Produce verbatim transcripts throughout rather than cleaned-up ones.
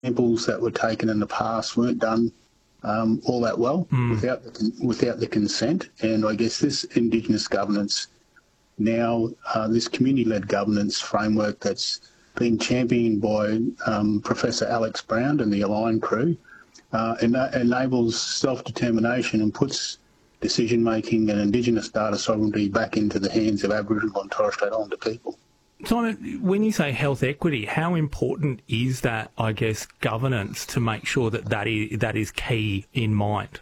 samples that were taken in the past weren't done um, all that well mm. without the, without the consent. And I guess this Indigenous governance now, uh, this community-led governance framework that's been championed by um, Professor Alex Brown and the Align crew, uh, en- enables self-determination and puts decision-making and Indigenous data sovereignty back into the hands of Aboriginal and Torres Strait Islander people. Simon, when you say health equity, how important is that, I guess, governance to make sure that that is, that is key in mind?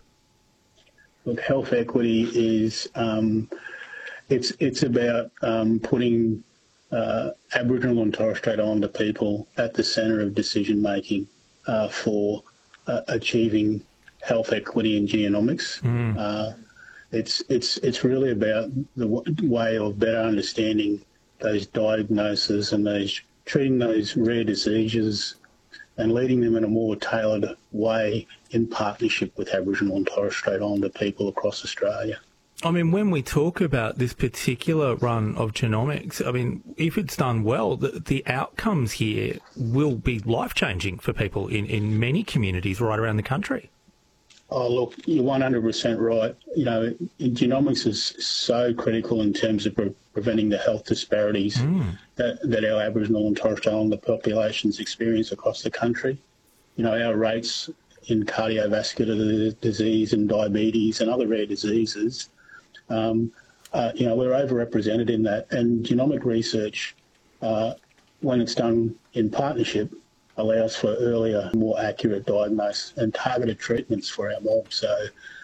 Look, health equity is, um, it's, it's about um, putting uh, Aboriginal and Torres Strait Islander people at the centre of decision-making uh, for uh, achieving health equity in genomics. Mm. Uh, it's, it's, it's really about the w- way of better understanding those diagnoses and those treating those rare diseases and leading them in a more tailored way in partnership with Aboriginal and Torres Strait Islander people across Australia. I mean, when we talk about this particular run of genomics, I mean, if it's done well, the, the outcomes here will be life-changing for people in, in many communities right around the country. Oh, look, you're one hundred percent right. You know, genomics is so critical in terms of pre- preventing the health disparities mm. that, that our Aboriginal and Torres Strait Islander populations experience across the country. You know, our rates in cardiovascular disease and diabetes and other rare diseases, um, uh, you know, we're overrepresented in that. And genomic research, uh, when it's done in partnership, allows for earlier, more accurate diagnosis and targeted treatments for our mob. So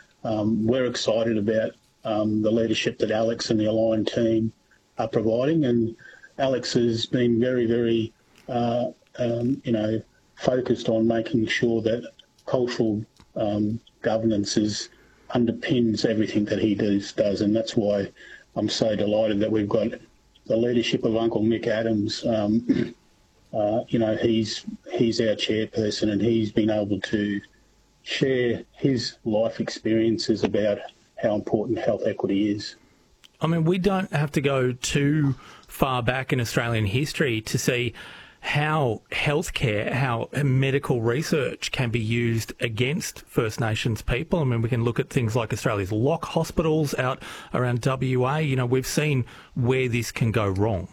um, we're excited about um, the leadership that Alex and the Align team are providing. And Alex has been very, very, uh, um, you know, focused on making sure that cultural um, governance is, underpins everything that he does, does. And that's why I'm so delighted that we've got the leadership of Uncle Mick Adams. Um, Uh, you know, he's he's our chairperson and he's been able to share his life experiences about how important health equity is. I mean, we don't have to go too far back in Australian history to see how healthcare, how medical research can be used against First Nations people. I mean, we can look at things like Australia's lock hospitals out around W A. You know, we've seen where this can go wrong.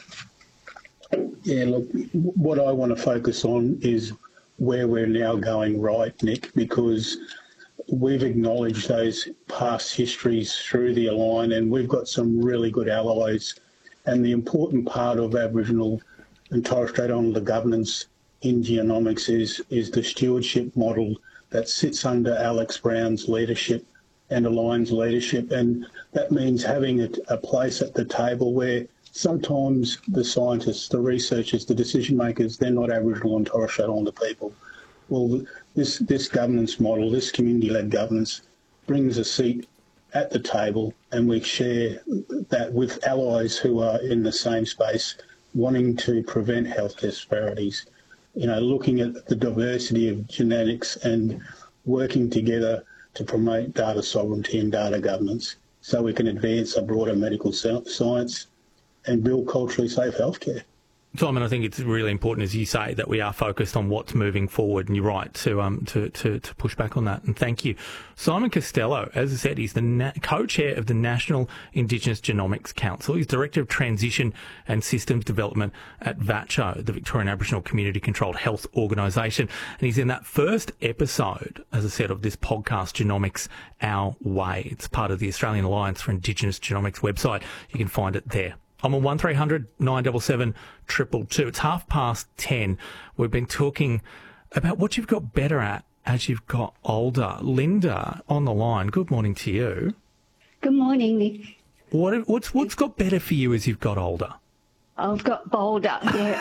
Yeah, look, what I want to focus on is where we're now going right, Nick, because we've acknowledged those past histories through the Align and we've got some really good allies. And the important part of Aboriginal and Torres Strait Islander governance in genomics is, is the stewardship model that sits under Alex Brown's leadership and Align's leadership. And that means having a, a place at the table where sometimes the scientists, the researchers, the decision makers, they're not Aboriginal and Torres Strait Islander people. Well, this, this governance model, this community-led governance brings a seat at the table and we share that with allies who are in the same space wanting to prevent health disparities. You know, looking at the diversity of genetics and working together to promote data sovereignty and data governance so we can advance a broader medical science and build culturally safe healthcare. Simon, I think it's really important, as you say, that we are focused on what's moving forward, and you're right to um to, to, to push back on that. And thank you. Simon Costello, as I said, he's the na- co-chair of the National Indigenous Genomics Council. He's Director of Transition and Systems Development at VACCHO, the Victorian Aboriginal Community Controlled Health Organisation. And he's in that first episode, as I said, of this podcast, Genomics Our Way. It's part of the Australian Alliance for Indigenous Genomics website. You can find it there. I'm on one three hundred nine seven seven two two two. It's half past ten. We've been talking about what you've got better at as you've got older. Linda on the line. Good morning to you. Good morning, Nick. What, what's what's got better for you as you've got older? I've got bolder. Yeah,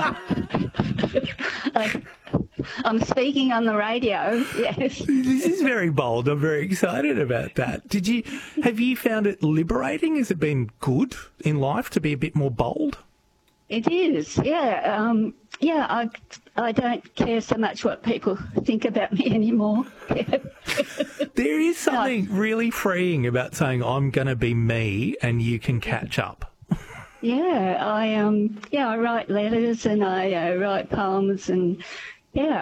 I, I, I'm speaking on the radio. Yes. This is very bold. I'm very excited about that. Did you have you found it liberating? Has it been good in life to be a bit more bold? It is. Yeah. Um, yeah. I I don't care so much what people think about me anymore. There is something no. really freeing about saying I'm going to be me, and you can catch up. Yeah, I um, yeah, I write letters and I uh, write poems and yeah.